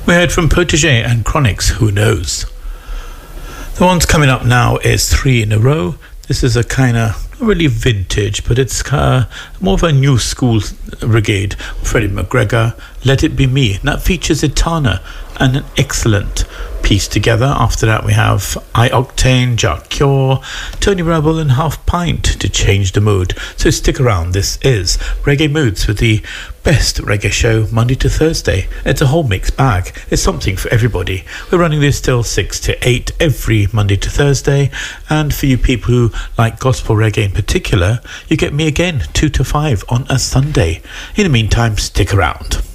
We heard from Protégé and Chronixx, Who Knows. The ones coming up now is 3 in a row. This is a kind of not really vintage, but it's more of a new school reggae. Freddie McGregor, Let It Be Me. And that features Etana and an excellent piece together. After that we have iOctane, Jah Cure, Tony Rebel and Half Pint to change the mood. So stick around. This is Reggae Moods with the best reggae show Monday to Thursday. It's a whole mixed bag. It's something for everybody. We're running this till 6 to 8 every Monday to Thursday, and for you people who like gospel reggae in particular, you get me again 2 to 5 on a Sunday. In the meantime, stick around.